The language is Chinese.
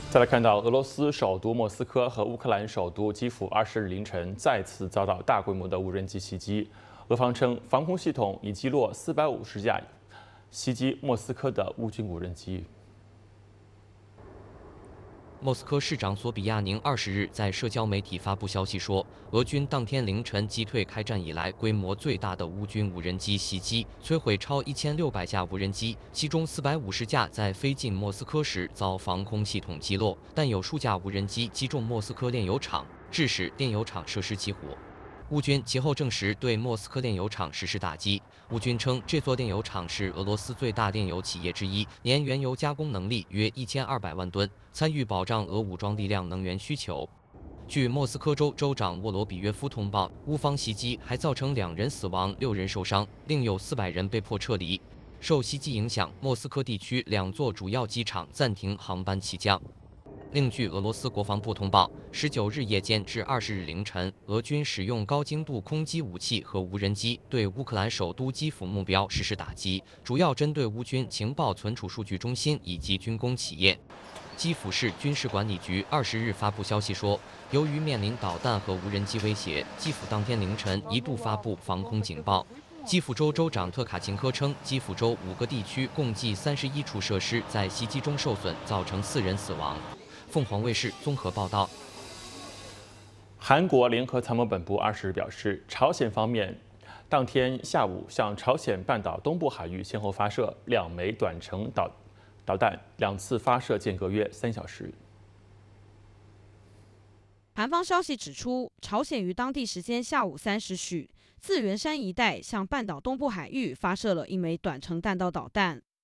再来看到俄罗斯首都莫斯科和乌克兰首都基辅20日凌晨再次遭到大规模的无人机袭击，俄方称防空系统已击落450架袭击莫斯科的乌军无人机。 莫斯科市长索比亚宁20日在社交媒体发布消息说，俄军当天凌晨击退开战以来规模最大的乌军无人机袭击，摧毁超1600架无人机，其中450架在飞进莫斯科时遭防空系统击落，但有数架无人机击中莫斯科炼油厂，致使炼油厂设施起火。乌军其后证实对莫斯科炼油厂实施打击。乌军称，这座炼油厂是俄罗斯最大炼油企业之一，年原油加工能力约1200万吨，参与保障俄武装力量能源需求。据莫斯科州州长沃罗比约夫通报，乌方袭击还造成2人死亡、6人受伤，另有400人被迫撤离。受袭击影响，莫斯科地区2座主要机场暂停航班起降。另据俄罗斯国防部通报，19日夜间至20日凌晨，俄军使用高精度空击武器和无人机对乌克兰首都基辅目标实施打击，主要针对乌军情报存储数据中心以及军工企业。基辅市军事管理局20日发布消息说，由于面临导弹和无人机威胁，基辅当天凌晨一度发布防空警报。基辅州州长特卡琴科称，基辅州5个地区共计31处设施在袭击中受损，造成4人死亡。凤凰卫视综合报道。 韩国联合参谋本部20日表示，朝鲜方面当天下午向朝鲜半岛东部海域先后发射2枚短程导弹，2次发射间隔约3小时。 韩方消息指出，朝鲜于当地时间下午3时许，自元山一带向半岛东部海域发射了1枚短程弹道导弹。